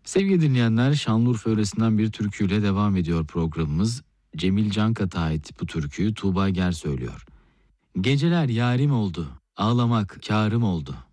Sevgili dinleyenler, Şanlıurfa yöresinden bir türküyle devam ediyor programımız. Cemil Cankat'a ait bu türküyü Tuğba Ger söylüyor. Geceler yarim oldu, ağlamak kârım oldu.